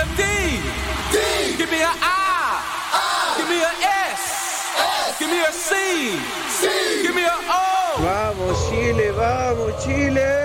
a D. D. Give me an I. I. Give me an S. S. Give me a C. C. Give me an O. Vamos Chile, vamos Chile.